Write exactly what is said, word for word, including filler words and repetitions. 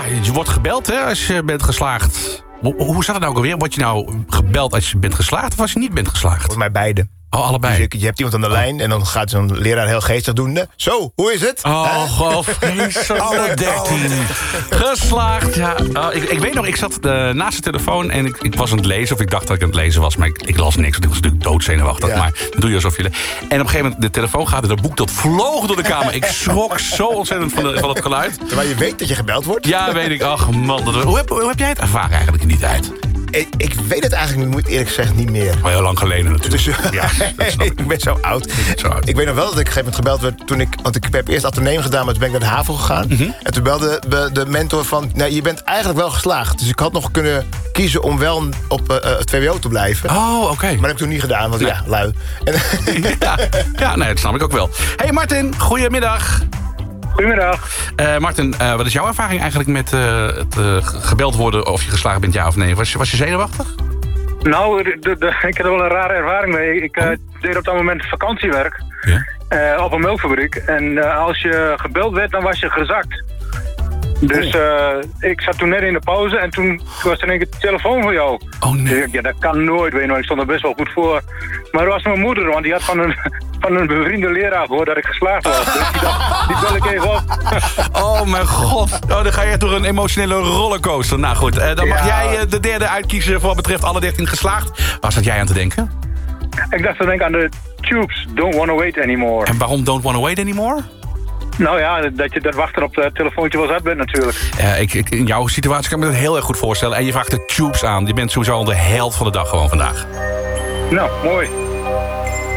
je wordt gebeld hè, als je bent geslaagd. Hoe, hoe zat het nou ook alweer? Word je nou gebeld als je bent geslaagd of als je niet bent geslaagd? Volgens mij beide. Oh, allebei. Dus je, je hebt iemand aan de oh. lijn en dan gaat zo'n leraar heel geestig doen. Zo, hoe is het? Oh, god, vreselijk. Alle dertien. Geslaagd, ja. Oh, ik, ik weet nog, ik zat uh, naast de telefoon en ik, ik was aan het lezen. Of ik dacht dat ik aan het lezen was, maar ik, ik las niks. Want ik was natuurlijk doodzenuwachtig. Ja. Maar dan doe je alsof je... En op een gegeven moment, de telefoon gaat en dat boek dat vloog door de kamer. Ik schrok zo ontzettend van, de, van het geluid. Terwijl je weet dat je gebeld wordt? Ja, weet ik. Ach man, dat, hoe, heb, hoe heb jij het ervaren eigenlijk in die tijd? Ik, ik weet het eigenlijk, moet eerlijk gezegd, niet meer. Maar heel lang geleden natuurlijk. Dus, ja, ik ben zo oud. zo oud. Ik weet nog wel dat ik op een gegeven moment gebeld werd toen ik... Want ik heb eerst ateneem gedaan, maar toen ben ik naar de HAVO gegaan. Mm-hmm. En toen belde de, de mentor van... Nou, je bent eigenlijk wel geslaagd. Dus ik had nog kunnen kiezen om wel op uh, het V W O te blijven. Oh, oké. Okay. Maar dat heb ik toen niet gedaan, want nee. ja, lui. En ja, ja, nee, dat snap ik ook wel. Hey Martin, goedemiddag. Goedemiddag. Uh, Martin, uh, wat is jouw ervaring eigenlijk met uh, het uh, gebeld worden of je geslaagd bent, ja of nee? Was, was je zenuwachtig? Nou, de, de, ik heb er wel een rare ervaring mee. Ik uh, oh. deed op dat moment vakantiewerk ja? uh, op een melkfabriek. En uh, als je gebeld werd, dan was je gezakt. Dus uh, ik zat toen net in de pauze en toen was er een keer de telefoon voor jou. Oh nee. Dus ik, ja, dat kan nooit, weet je nog. Ik stond er best wel goed voor. Maar dat was mijn moeder, want die had van een, van een bevriende leraar gehoord dat ik geslaagd was. Dus die dacht, die bel ik even op. Oh mijn god. Oh, dan ga je door een emotionele rollercoaster. Nou goed, uh, dan mag ja. jij uh, de derde uitkiezen voor wat betreft alle dertien geslaagd. Waar zat jij aan te denken? Ik dacht te denken aan de Tubes, Don't Wanna Wait Anymore. En waarom Don't Wanna Wait Anymore? Nou ja, dat je dat wachten op het telefoontje wel zat bent natuurlijk. Uh, ik, ik, in jouw situatie kan ik me dat heel erg goed voorstellen. En je vraagt de Tubes aan. Je bent sowieso al de held van de dag gewoon vandaag. Nou, mooi.